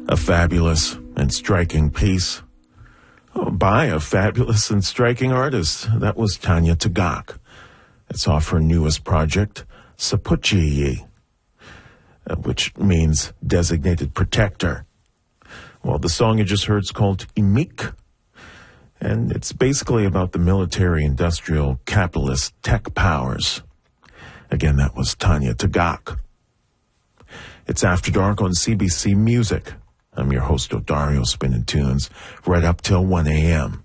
A fabulous and striking piece by a fabulous and striking artist. That was Tanya Tagaq. It's off her newest project, Sapuchi, which means designated protector. Well, the song you just heard is called Imik, and it's basically about the military-industrial capitalist tech powers. Again, that was Tanya Tagaq. It's After Dark on CBC Music. I'm your host, Odario Spinning Tunes, right up till 1 a.m.